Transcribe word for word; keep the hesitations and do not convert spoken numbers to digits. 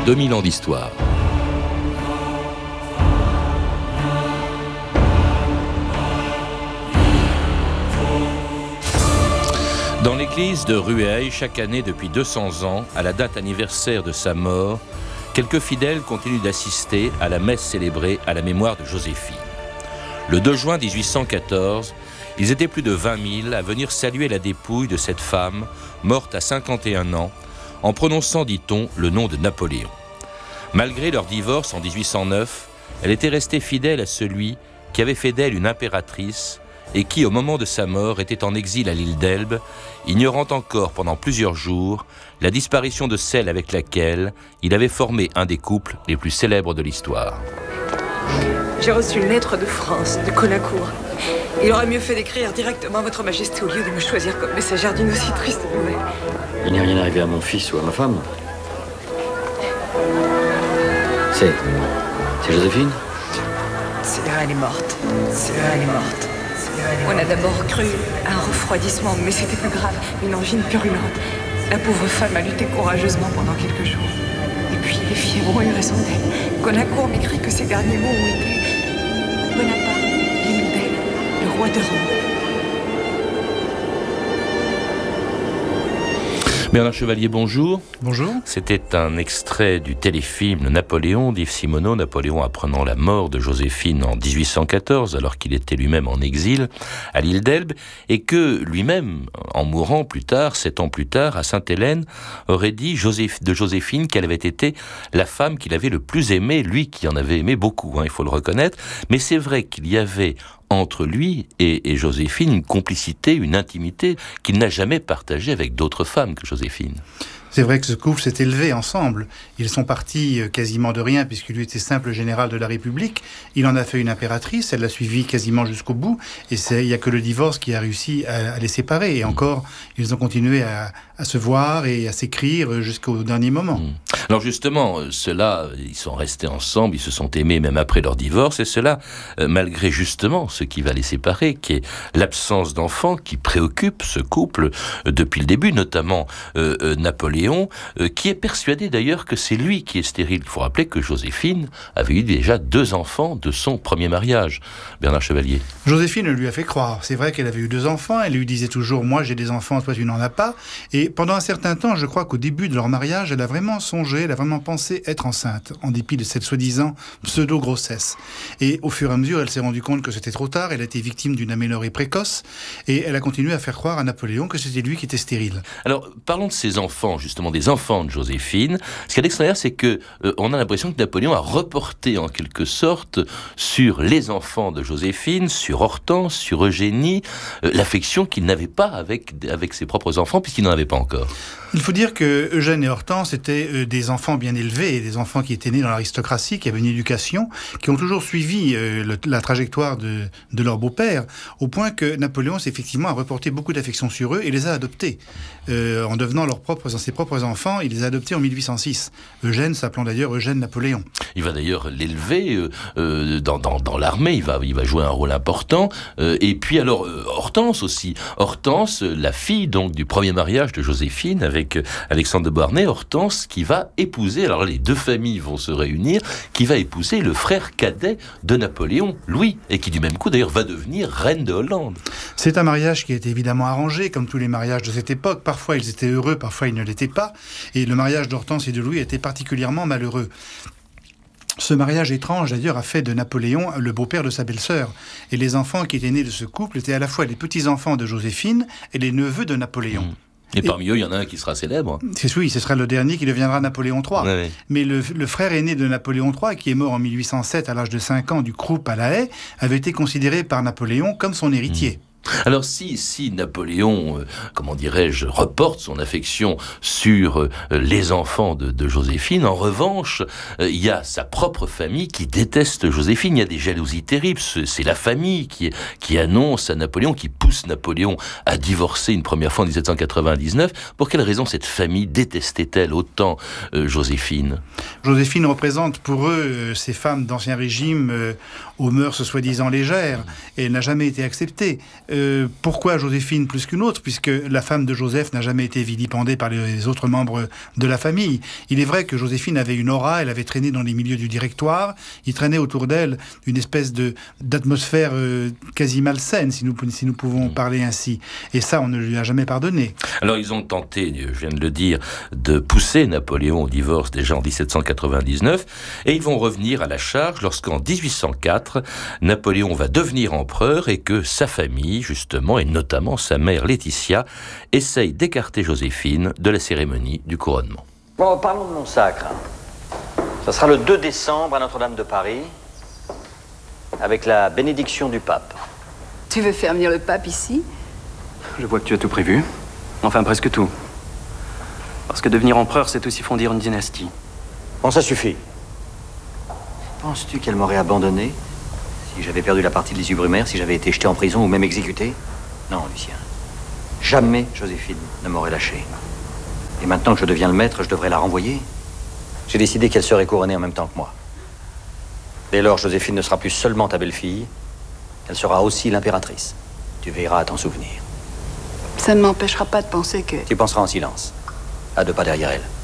deux mille ans d'histoire. Dans l'église de Rueil, chaque année depuis deux cents ans, à la date anniversaire de sa mort, quelques fidèles continuent d'assister à la messe célébrée à la mémoire de Joséphine. Le deux juin dix-huit cent quatorze, ils étaient plus de vingt mille à venir saluer la dépouille de cette femme, morte à cinquante et un ans, en prononçant, dit-on, le nom de Napoléon. Malgré leur divorce en dix-huit cent neuf, elle était restée fidèle à celui qui avait fait d'elle une impératrice et qui, au moment de sa mort, était en exil à l'île d'Elbe, ignorant encore pendant plusieurs jours la disparition de celle avec laquelle il avait formé un des couples les plus célèbres de l'histoire. J'ai reçu une lettre de France, de Colincourt. Il aurait mieux fait d'écrire directement à votre majesté au lieu de me choisir comme messagère d'une aussi triste nouvelle. Il n'est rien arrivé à mon fils ou à ma femme. C'est... c'est Joséphine ? C'est là, elle est morte. C'est là, elle est morte. On a d'abord cru à un refroidissement, mais c'était plus grave, une angine purulente. La pauvre femme a lutté courageusement pendant quelques jours. Et puis les fièvres ont eu raison d'elle. Colincourt m'écrit que ces derniers mots ont été Bonaparte, l'île d'Elbe, le roi de Rome. Bernard Chevalier, bonjour. Bonjour. C'était un extrait du téléfilm Napoléon d'Yves Simoneau. Napoléon apprenant la mort de Joséphine en dix-huit cent quatorze, alors qu'il était lui-même en exil à l'île d'Elbe, et que lui-même, en mourant plus tard, sept ans plus tard, à Sainte-Hélène, aurait dit Joséph, de Joséphine qu'elle avait été la femme qu'il avait le plus aimée, lui qui en avait aimé beaucoup, hein, il faut le reconnaître. Mais c'est vrai qu'il y avait entre lui et, et Joséphine une complicité, une intimité qu'il n'a jamais partagée avec d'autres femmes que Joséphine. C'est vrai que ce couple s'est élevé ensemble. Ils sont partis quasiment de rien, puisqu'il lui était simple général de la République. Il en a fait une impératrice, elle l'a suivi quasiment jusqu'au bout, et c'est, il n'y a que le divorce qui a réussi à, à les séparer. Et encore, ils ont continué à, à se voir et à s'écrire jusqu'au dernier moment. Alors justement, ceux-là, ils sont restés ensemble, ils se sont aimés même après leur divorce, et cela, malgré justement ce qui va les séparer, qui est l'absence d'enfants qui préoccupe ce couple depuis le début, notamment euh, euh, Napoléon, Euh, qui est persuadé d'ailleurs que c'est lui qui est stérile. Il faut rappeler que Joséphine avait eu déjà deux enfants de son premier mariage. Bernard Chevalier. Joséphine lui a fait croire. C'est vrai qu'elle avait eu deux enfants. Elle lui disait toujours « Moi, j'ai des enfants, toi, tu n'en as pas ». Et pendant un certain temps, je crois qu'au début de leur mariage, elle a vraiment songé, elle a vraiment pensé être enceinte, en dépit de cette soi-disant pseudo-grossesse. Et au fur et à mesure, elle s'est rendue compte que c'était trop tard. Elle a été victime d'une aménorrhée précoce. Et elle a continué à faire croire à Napoléon que c'était lui qui était stérile. Alors, parlons de ses enfants, justement. justement des enfants de Joséphine. Ce qui est extraordinaire, c'est que euh, on a l'impression que Napoléon a reporté en quelque sorte sur les enfants de Joséphine, sur Hortense, sur Eugénie, euh, l'affection qu'il n'avait pas avec, avec ses propres enfants, puisqu'il n'en avait pas encore. Il faut dire que Eugène et Hortense étaient euh, des enfants bien élevés, des enfants qui étaient nés dans l'aristocratie, qui avaient une éducation, qui ont toujours suivi euh, le, la trajectoire de, de leur beau-père, au point que Napoléon s'est effectivement a reporté beaucoup d'affection sur eux et les a adoptés. Euh, en devenant leurs propres, ses propres enfants, il les a adoptés en mille huit cent six. Eugène s'appelant d'ailleurs Eugène Napoléon. Il va d'ailleurs l'élever euh, euh, dans, dans, dans l'armée, il va, il va jouer un rôle important. Euh, et puis alors, euh, Hortense aussi. Hortense, la fille donc du premier mariage de Joséphine avec avec Alexandre de Beauharnais, Hortense, qui va épouser, alors les deux familles vont se réunir, qui va épouser le frère cadet de Napoléon, Louis, et qui du même coup d'ailleurs va devenir reine de Hollande. C'est un mariage qui a été évidemment arrangé, comme tous les mariages de cette époque. Parfois ils étaient heureux, parfois ils ne l'étaient pas, et le mariage d'Hortense et de Louis était particulièrement malheureux. Ce mariage étrange, d'ailleurs, a fait de Napoléon le beau-père de sa belle-sœur. Et les enfants qui étaient nés de ce couple étaient à la fois les petits-enfants de Joséphine et les neveux de Napoléon. Mmh. Et parmi et, eux, il y en a un qui sera célèbre. C'est oui, ce sera le dernier qui deviendra Napoléon trois. Oui, oui. Mais le, le frère aîné de Napoléon trois, qui est mort en mille huit cent sept à l'âge de cinq ans du croup à La Haye, avait été considéré par Napoléon comme son héritier. Mmh. Alors si, si Napoléon, euh, comment dirais-je, reporte son affection sur euh, les enfants de, de Joséphine, en revanche, euh, il y a sa propre famille qui déteste Joséphine, il y a des jalousies terribles, c'est, c'est la famille qui, qui annonce à Napoléon, qui pousse Napoléon à divorcer une première fois en dix-sept cent quatre-vingt-dix-neuf. Pour quelle raison cette famille détestait-elle autant euh, Joséphine ? Joséphine représente pour eux euh, ces femmes d'Ancien Régime euh, aux mœurs soi-disant légères, et elle n'a jamais été acceptée. Euh, pourquoi Joséphine plus qu'une autre? Puisque la femme de Joseph n'a jamais été vilipendée par les autres membres de la famille. Il est vrai que Joséphine avait une aura, elle avait traîné dans les milieux du directoire, il traînait autour d'elle une espèce de, d'atmosphère euh, quasi malsaine, si nous, si nous pouvons mmh. parler ainsi. Et ça, on ne lui a jamais pardonné. Alors, ils ont tenté, je viens de le dire, de pousser Napoléon au divorce déjà en dix-sept cent quatre-vingt-dix-neuf, et ils vont revenir à la charge lorsqu'en dix-huit cent quatre, Napoléon va devenir empereur et que sa famille, justement, et notamment sa mère Laetitia, essaye d'écarter Joséphine de la cérémonie du couronnement. Bon, parlons de mon sacre. Ça sera le deux décembre à Notre-Dame de Paris, avec la bénédiction du pape. Tu veux faire venir le pape ici? Je vois que tu as tout prévu. Enfin, presque tout. Parce que devenir empereur, c'est aussi fonder une dynastie. Bon, ça suffit. Penses-tu qu'elle m'aurait abandonné si j'avais perdu la partie de l'issue Brumaire, si j'avais été jeté en prison ou même exécuté? Non, Lucien. Jamais Joséphine ne m'aurait lâché. Et maintenant que je deviens le maître, je devrais la renvoyer. J'ai décidé qu'elle serait couronnée en même temps que moi. Dès lors, Joséphine ne sera plus seulement ta belle-fille, elle sera aussi l'impératrice. Tu veilleras à t'en souvenir. Ça ne m'empêchera pas de penser que... Tu penseras en silence, à deux pas derrière elle.